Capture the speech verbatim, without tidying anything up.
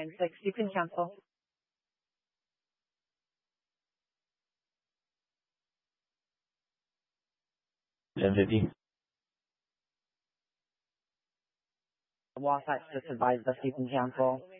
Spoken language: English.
Line six, you can cancel. ten fifty. Wasatch just advised us you can cancel.